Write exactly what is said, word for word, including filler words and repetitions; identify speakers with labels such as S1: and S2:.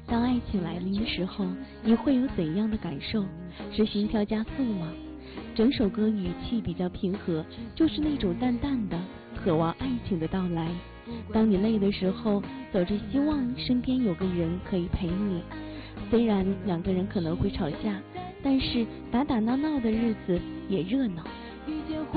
S1: 当爱情来临的时候，你会有怎样的感受？是心跳加速吗？整首歌语气比较平和，就是那种淡淡的渴望爱情的到来。当你累的时候，走着希望身边有个人可以陪你。虽然两个人可能会吵架，但是打打闹闹的日子也热闹。